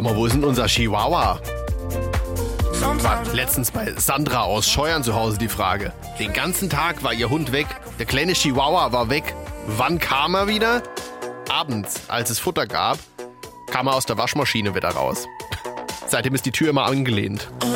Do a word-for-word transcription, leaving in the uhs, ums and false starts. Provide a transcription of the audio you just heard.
Mama, wo ist denn unser Chihuahua? War letztens bei Sandra aus Scheuern zu Hause die Frage. Den ganzen Tag war ihr Hund weg. Der kleine Chihuahua war weg. Wann kam er wieder? Abends, als es Futter gab, kam er aus der Waschmaschine wieder raus. Seitdem ist die Tür immer angelehnt.